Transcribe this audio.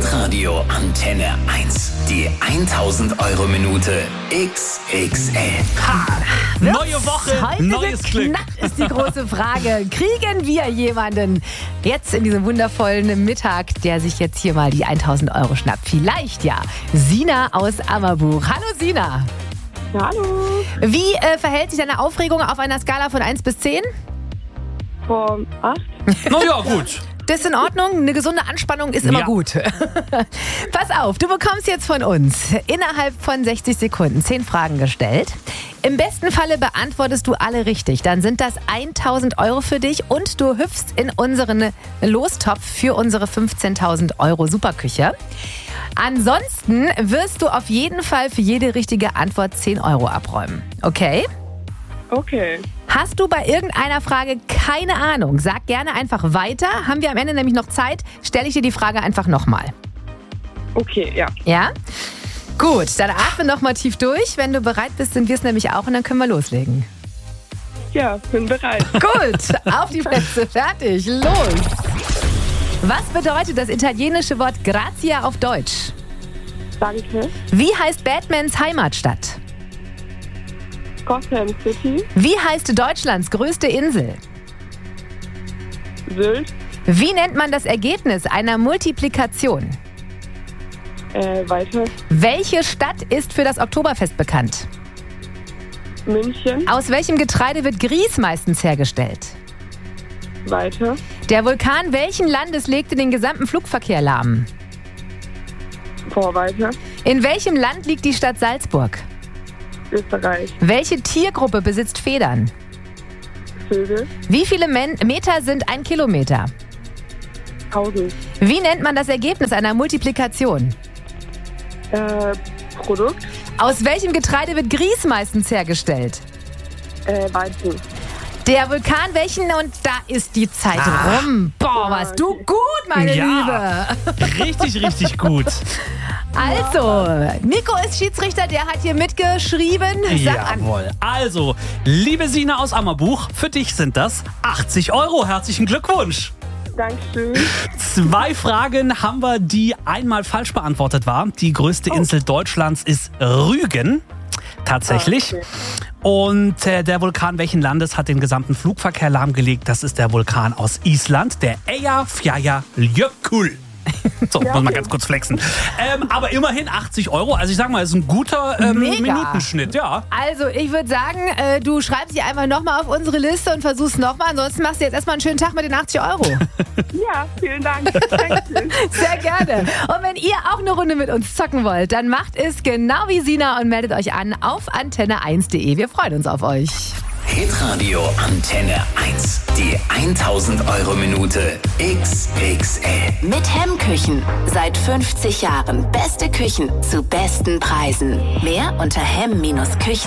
Hitradio Antenne 1. Die 1000-Euro-Minute XXL. Neue Woche, Heute neues Glück. geknackt ist die große Frage. Kriegen wir jemanden jetzt in diesem wundervollen Mittag, der sich jetzt hier mal die 1000 Euro schnappt? Vielleicht ja. Sina aus Ammerbuch. Hallo Sina. Hallo. Wie verhält sich deine Aufregung auf einer Skala von 1 bis 10? Vor 8. Na ja, gut. Das ist in Ordnung. Eine gesunde Anspannung ist immer Ja. gut. Pass auf, du bekommst jetzt von uns innerhalb von 60 Sekunden 10 Fragen gestellt. Im besten Falle beantwortest du alle richtig. Dann sind das 1000 Euro für dich und du hüpfst in unseren Lostopf für unsere 15.000 Euro Superküche. Ansonsten wirst du auf jeden Fall für jede richtige Antwort 10 Euro abräumen. Okay? Okay. Hast du bei irgendeiner Frage keine Ahnung? Sag gerne einfach weiter. Haben wir am Ende nämlich noch Zeit, stelle ich dir die Frage einfach nochmal. Okay, ja. Ja? Gut, dann atme nochmal tief durch. Wenn du bereit bist, sind wir es nämlich auch und dann können wir loslegen. Ja, bin bereit. Gut, auf die Plätze, fertig, los! Was bedeutet das italienische Wort Grazia auf Deutsch? Danke. Wie heißt Batmans Heimatstadt? Gotham City. Wie heißt Deutschlands größte Insel? Sylt. Wie nennt man das Ergebnis einer Multiplikation? Weiter. Welche Stadt ist für das Oktoberfest bekannt? München. Aus welchem Getreide wird Grieß meistens hergestellt? Weiter. Der Vulkan welchen Landes legte den gesamten Flugverkehr lahm? Weiter. In welchem Land liegt die Stadt Salzburg? Österreich. Welche Tiergruppe besitzt Federn? Vögel. Wie viele Meter sind 1 Kilometer? 1000. Wie nennt man das Ergebnis einer Multiplikation? Produkt. Aus welchem Getreide wird Grieß meistens hergestellt? Weizen. Der Vulkan welchen? Und da ist die Zeit rum. Boah, warst du gut, meine Ja. Liebe. Richtig gut. Also, Nico ist Schiedsrichter, der hat hier mitgeschrieben. Sag an. Jawohl. Also, liebe Sina aus Ammerbuch, für dich sind das 80 Euro. Herzlichen Glückwunsch. Dankeschön. 2 Fragen haben wir, die einmal falsch beantwortet waren. Die größte Insel Deutschlands ist Rügen. Tatsächlich. Okay. Und der Vulkan welchen Landes hat den gesamten Flugverkehr lahmgelegt? Das ist der Vulkan aus Island, der Eyjafjallajökull. So, muss man ganz kurz flexen. Aber immerhin 80 Euro. Also ich sag mal, ist ein guter Mega. Minutenschnitt, ja. Also, ich würde sagen, du schreibst sie einfach nochmal auf unsere Liste und versuchst nochmal. Ansonsten machst du jetzt erstmal einen schönen Tag mit den 80 Euro. Ja, vielen Dank. Dankeschön. Sehr gerne. Und wenn ihr auch eine Runde mit uns zocken wollt, dann macht es genau wie Sina und meldet euch an auf antenne1.de. Wir freuen uns auf euch. Hitradio Antenne 1. Die 1000-Euro-Minute XXL. Mit Hemmküchen. Seit 50 Jahren beste Küchen zu besten Preisen. Mehr unter hemm-küchen.de.